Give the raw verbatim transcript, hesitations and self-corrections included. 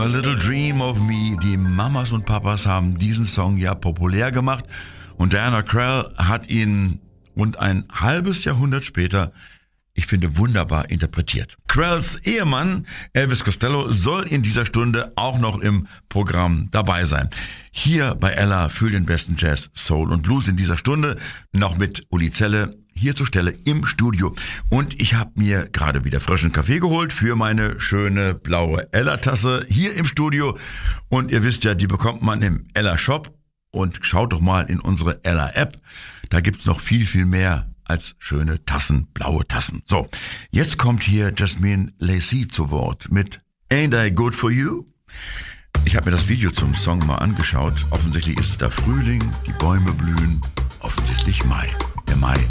A Little Dream of Me. Die Mamas und Papas haben diesen Song ja populär gemacht und Diana Krall hat ihn rund ein halbes Jahrhundert später, ich finde, wunderbar interpretiert. Kralls Ehemann Elvis Costello soll in dieser Stunde auch noch im Programm dabei sein. Hier bei Ella für den besten Jazz, Soul und Blues in dieser Stunde noch mit Uli Zelle hier zur Stelle im Studio. Und ich habe mir gerade wieder frischen Kaffee geholt für meine schöne blaue Ella-Tasse hier im Studio. Und ihr wisst ja, die bekommt man im Ella-Shop. Und schaut doch mal in unsere Ella-App. Da gibt's noch viel, viel mehr als schöne Tassen, blaue Tassen. So, jetzt kommt hier Jasmine Lacey zu Wort mit Ain't I Good For You? Ich habe mir das Video zum Song mal angeschaut. Offensichtlich ist es da Frühling, die Bäume blühen, offensichtlich Mai. Der Mai